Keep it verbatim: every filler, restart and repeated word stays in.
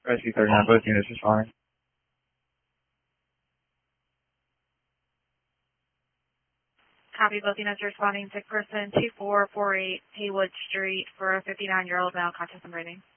Rescue thirty-nine, both units responding. Copy, both units responding. Sick person two four four eight Haywood Street for a fifty-nine-year-old male, conscious and breathing.